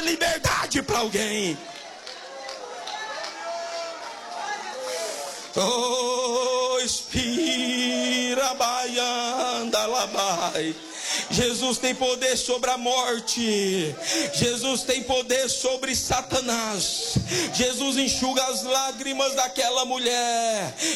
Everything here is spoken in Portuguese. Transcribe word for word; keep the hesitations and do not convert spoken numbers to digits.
liberdade para alguém. Oh, Espira Baianda Labai. Jesus tem poder sobre a morte. Jesus tem poder sobre Satanás. Jesus enxuga as lágrimas daquela mulher.